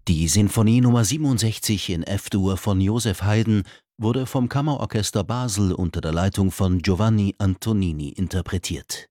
Die Sinfonie Nr. 67 in F-Dur von Joseph Haydn wurde vom Kammerorchester Basel unter der Leitung von Giovanni Antonini interpretiert